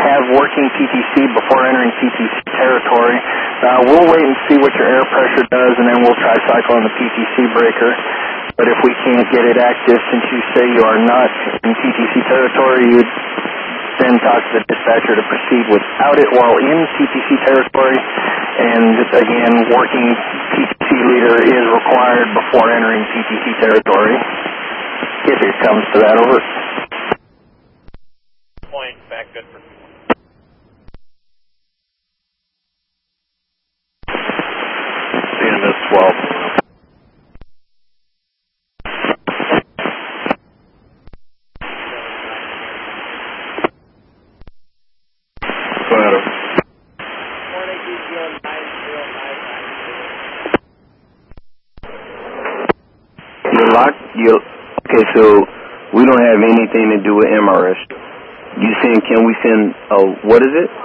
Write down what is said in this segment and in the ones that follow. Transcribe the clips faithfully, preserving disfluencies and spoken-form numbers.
have working P T C before entering P T C territory. Uh, we'll wait and see what your air pressure does, and then we'll try cycle on the P T C breaker. But if we can't get it active, since you say you are not in P T C territory, you'd then talk to the dispatcher to proceed without it while in P T C territory. And again, working P T C leader is required before entering P T C territory, if it comes to that. Over. Point back good for C M S twelve. You're locked. You okay? So we don't have anything to do with M R S. You saying can we send? Uh, what is it?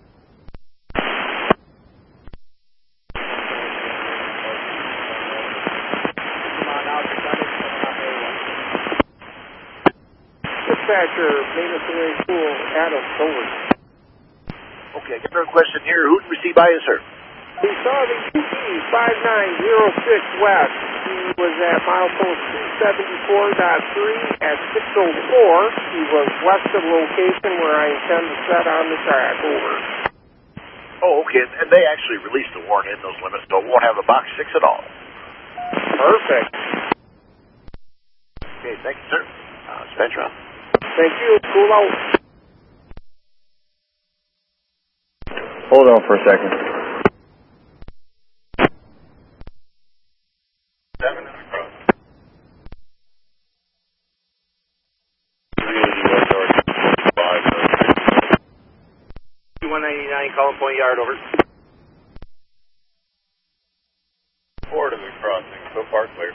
Dispatcher, maintenance array pool, Adam, over. Okay, I got another question here. Who received by you, sir? We saw the U P five nine zero six West. He was at milepost two seventy-four point three at six oh four. He was west of location where I intend to set on the track. Over. Oh, okay. And they actually released the warrant in those limits, so it won't have a box six at all. Perfect. Okay, thank you, sir. Uh, Dispatcher on. Thank you. Cool out. Hold on for a second. Seven and across. one ninety-nine, calling point yard, over. Four to the crossing, so far clear.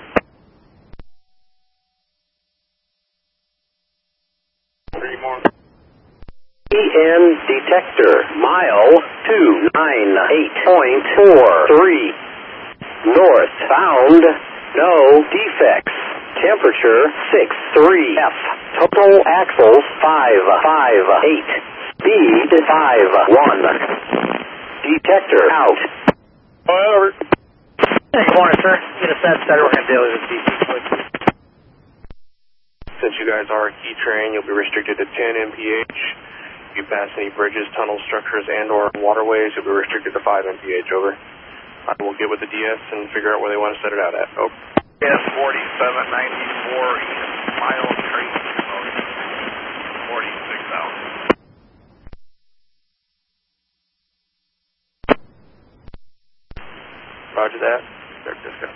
Three more. E N detector, mile two ninety-eight point four three. North, found, no defects. Temperature six three F. Total axles five five eight. Speed five one. Detector out. Over. Hey, good morning, sir. Get a set setter. We're going to deal with this. Since you guys are a key train, you'll be restricted to ten M P H. If you pass any bridges, tunnels, structures, and or waterways, you'll be restricted to five M P H. Over. I will get with the D S and figure out where they want to set it out at. Over. S forty-seven ninety-four, mile train, forty-six hours. Roger that. Start disco.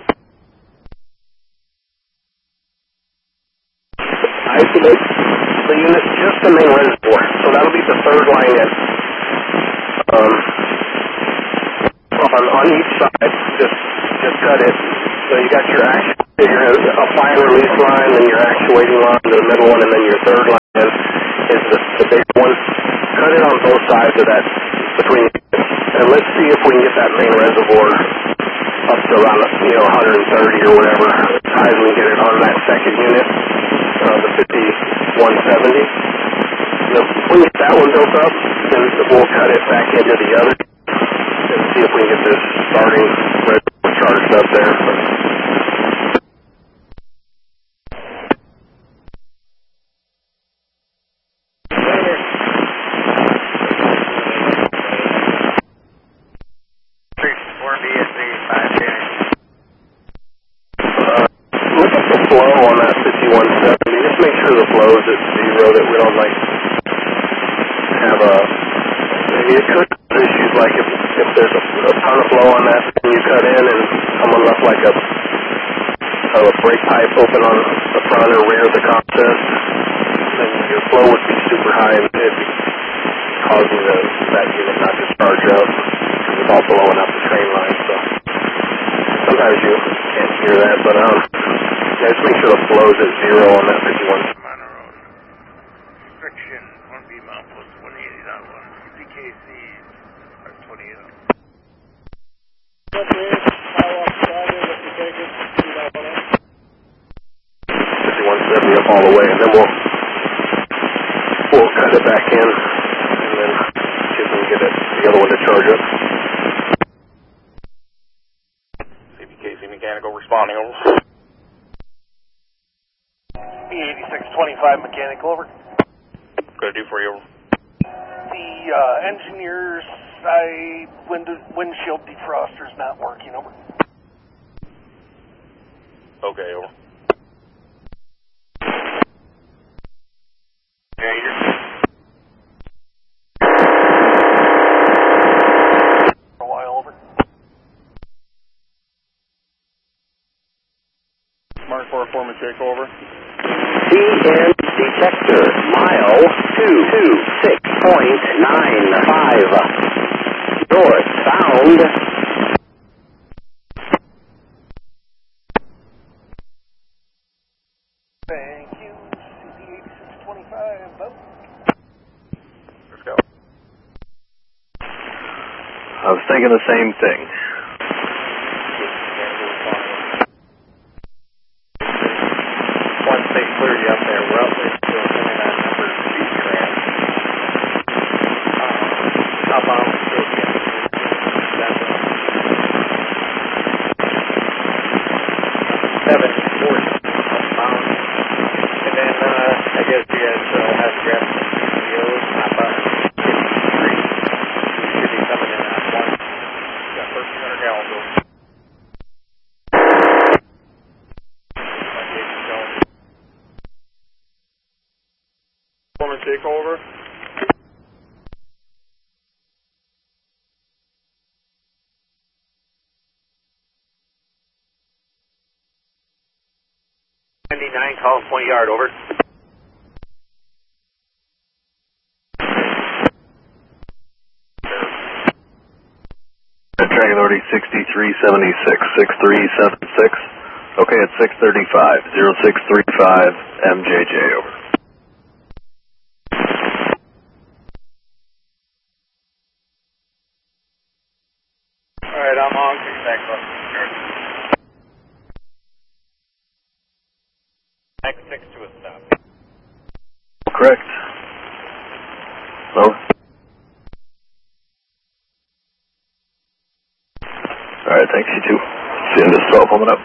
Isolate the unit, just the main reservoir. So that'll be the third line in. Um, on, on each side, just just cut it. So you got your action, your apply and release line, then your actuating line, the middle one, and then your third line is, is the, the big one. Cut it on both sides of that between. And let's see if we can get that main reservoir up to around, you know, one thirty or whatever. As high as we can get it on that second unit, uh, the fifty-one seventy. If we get that one built up, then we'll cut it back into the other and see if we can get this starting reservoir charged up there. Flow on that fifty-one seventy. Just make sure the flow is at zero, that we don't like have a. It could have issues like if if there's a, a ton of flow on that and you cut in and someone left like a a brake pipe open on the front or rear of the consist, then your flow would be super high and it'd be causing the, that unit not to charge up because it's all blowing up the train line. So sometimes you can't hear that, but um. Yeah, just make sure the flow's at zero on that fifty-one. Manor Road. Restriction, one B mile plus one eighty point one. C K Cs are twenty-eight. fifty-one seventy up all the way, and then we'll we'll cut it back in, and then see if we can get it, the other one to charge up. C B K C Mechanical responding, over. B eighty-six twenty-five Mechanical, over. Gonna do for you, over. The uh, engineer's side window, windshield defroster's not working, over. Okay, over. Yeah, you're... For a while, over. Mark four, foreman, take over. C N detector, mile two two six point nine five. North, found. Thank you, C B eighty-six twenty-five, vote. Let's go. I was thinking the same thing. Once they clear you up there, we're up there still sending that number to C Tran. Uh, outbound, still again. That's uh, seven forty outbound. And then, uh, I guess you guys uh, have to grab some C P Os, outbound fifty-three. We should be coming in at one. Got thirteen hundred gallons over. Foreman, take over. ninety-nine, call point yard, over. Track authority sixty-three seventy-six, six three seven six. Okay, it's six thirty-five, zero six three five, M J J, over. Alright, I'm on. Kick back bus. X six to a stop. Correct. Over. Alright, thanks, you too. See you in this cell coming up.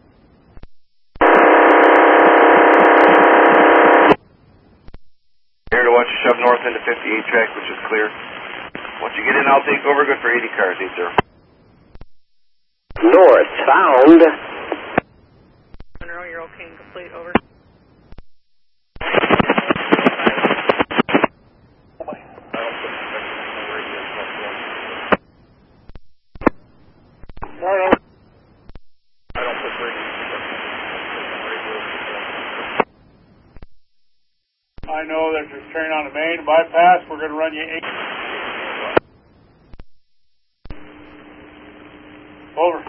Here to watch you shove north into fifty-eight track, which is clear. Once you get in, I'll take over. Good for eighty cars, eight zero. North, found. Monroe, you're okay and complete, over. I know there's a train on the main bypass. We're going to run you eight. Over.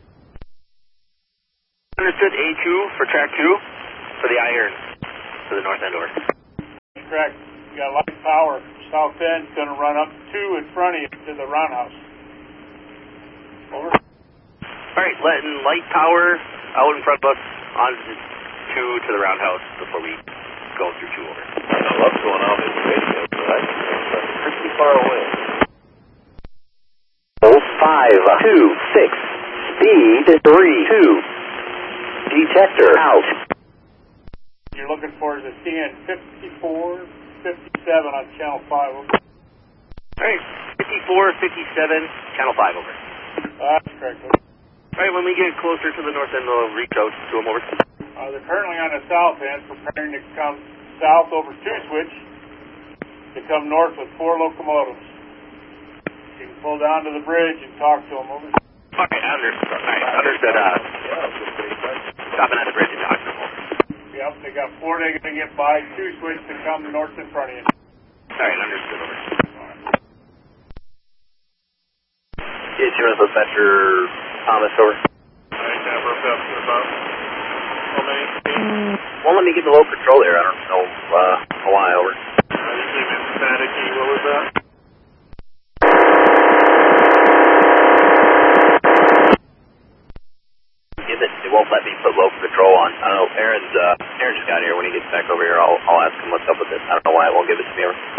Understood, A two for track two for the iron for the north end, over. Track, you got light power. South end going to run up two in front of you to the roundhouse. Over. Alright, letting light power out in front of us on two to the roundhouse before we go through two, over. I don't know what's going on in the radio, but I can hear something pretty far away. Oh, five, two, six, speed, three, two. Detector out. You're looking for is a C N fifty-four, fifty-seven on channel five, over. Alright, fifty-four, fifty-seven, channel five, over. That's correct, over. Alright, when we get closer to the north end, we'll reach out to them, over. Uh, they're currently on the south end, preparing to come south over two switch to come north with four locomotives. You can pull down to the bridge and talk to them, over. Alright, understood. Alright, understood. Uh, stopping at the bridge and talking to them, over. Yep, they got four they're going to get by, two switch to come north in front of you. Alright, understood, over. Yeah, T-Run Dispatcher Thomas, over. Alright, that broke up to about how many? Won't let me get the low control there. I don't know uh, why, over. Uh, you came in staticky. What was that? Give it. It won't let me put low control on. I don't know. Aaron's uh, Aaron just got here. When he gets back over here, I'll I'll ask him what's up with this. I don't know why it won't give it to me. Over.